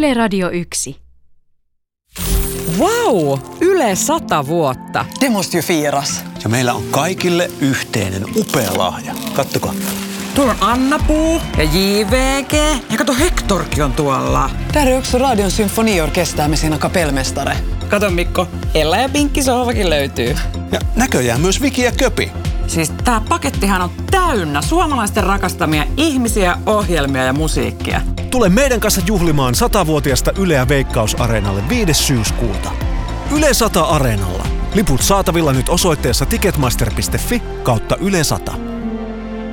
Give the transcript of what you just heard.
Yle Radio 1. Vau! Yle 100 vuotta. Det måste ju firas. Ja meillä on kaikille yhteinen upea lahja. Kattokaa. Tuolla on Anna-Puu ja JVG. Ja kato, Hektorkin on tuolla. Där är också Radion symfoniorkester med sina kapellmästare. Kato Mikko, Ella ja Pinkki sohvakin löytyy. Ja näköjään myös Viki ja Köpi. Siis tää pakettihan on täynnä suomalaisten rakastamia ihmisiä, ohjelmia ja musiikkia. Tule meidän kanssa juhlimaan 100-vuotiasta Yleä Veikkaus-areenalle 5. syyskuuta. Yle 100 Areenalla. Liput saatavilla nyt osoitteessa ticketmaster.fi/Yle 100.